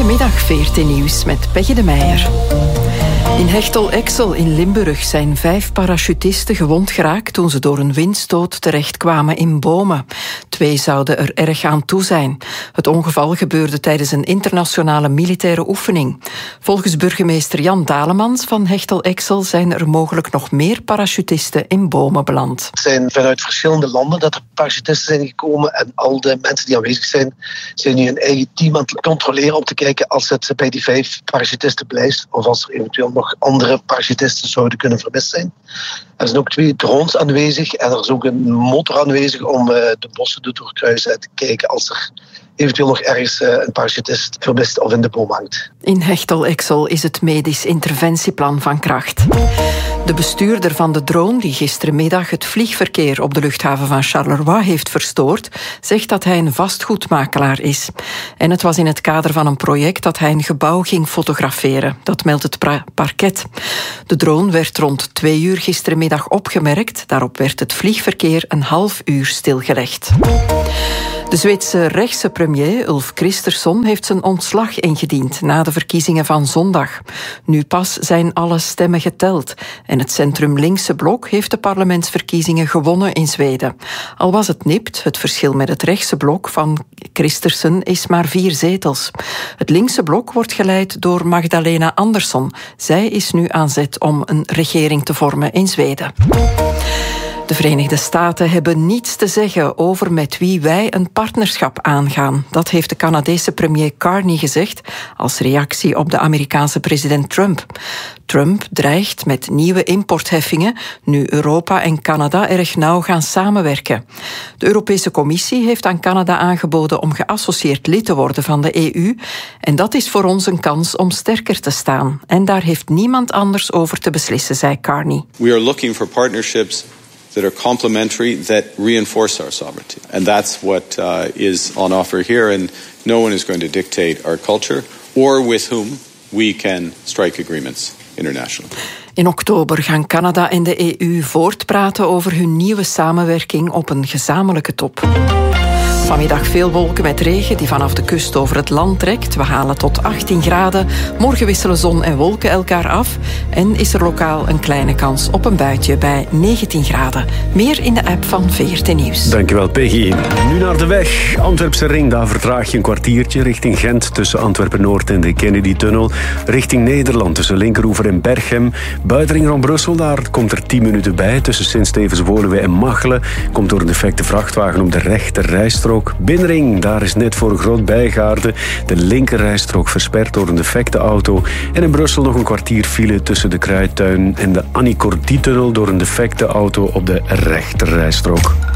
Goedemiddag, VRT Nieuws met Peggy de Meijer. In Hechtel-Exel in Limburg zijn 5 parachutisten gewond geraakt toen ze door een windstoot terechtkwamen in bomen. 2 zouden er erg aan toe zijn. Het ongeval gebeurde tijdens een internationale militaire oefening. Volgens burgemeester Jan Dalemans van Hechtel-Exel zijn er mogelijk nog meer parachutisten in bomen beland. Het zijn vanuit verschillende landen dat er parachutisten zijn gekomen en al de mensen die aanwezig zijn nu een eigen team aan het controleren om te kijken als het bij die 5 parachutisten blijft of als er eventueel nog andere parachutisten zouden kunnen vermist zijn. Er zijn ook 2 drones aanwezig en er is ook een motor aanwezig om de bossen te doorkruisen en te kijken als er eventueel nog ergens een parachutist vermist of in de boom hangt. In Hechtel-Exel is het medisch interventieplan van kracht. De bestuurder van de drone die gisterenmiddag het vliegverkeer op de luchthaven van Charleroi heeft verstoord, zegt dat hij een vastgoedmakelaar is. En het was in het kader van een project dat hij een gebouw ging fotograferen. Dat meldt het parket. De drone werd rond 2 uur gisterenmiddag opgemerkt. Daarop werd het vliegverkeer een half uur stilgelegd. De Zweedse rechtse premier Ulf Kristersson heeft zijn ontslag ingediend na de verkiezingen van zondag. Nu pas zijn alle stemmen geteld en het centrum-linkse blok heeft de parlementsverkiezingen gewonnen in Zweden. Al was het nipt, het verschil met het rechtse blok van Kristersson is maar 4 zetels. Het linkse blok wordt geleid door Magdalena Andersson. Zij is nu aan zet om een regering te vormen in Zweden. De Verenigde Staten hebben niets te zeggen over met wie wij een partnerschap aangaan. Dat heeft de Canadese premier Carney gezegd als reactie op de Amerikaanse president Trump. Trump dreigt met nieuwe importheffingen nu Europa en Canada erg nauw gaan samenwerken. De Europese Commissie heeft aan Canada aangeboden om geassocieerd lid te worden van de EU. En dat is voor ons een kans om sterker te staan. En daar heeft niemand anders over te beslissen, zei Carney. We are looking for partnerships that are complementary, that reinforce our sovereignty. And that's what is on offer here, and no one is going to dictate our culture or with whom we can strike agreements internationally. In oktober gaan Canada en de EU voortpraten over hun nieuwe samenwerking op een gezamenlijke top. Vanmiddag veel wolken met regen die vanaf de kust over het land trekt. We halen tot 18 graden. Morgen wisselen zon en wolken elkaar af. En is er lokaal een kleine kans op een buitje bij 19 graden. Meer in de app van VRT Nieuws. Dankjewel, Peggy. Nu naar de weg. Antwerpse ring, daar vertraag je een kwartiertje. Richting Gent tussen Antwerpen-Noord en de Kennedy-tunnel. Richting Nederland tussen Linkeroever en Berchem. Buitenring rond Brussel, daar komt er 10 minuten bij. Tussen Sint-Stevens-Woluwe en Machelen. Komt door een defecte vrachtwagen op de rechter rijstrook. Binnenring, daar is net voor Groot Bijgaarde de linkerrijstrook versperd door een defecte auto. En in Brussel nog een kwartier file tussen de Kruidtuin en de Annie Cordy-tunnel door een defecte auto op de rechterrijstrook.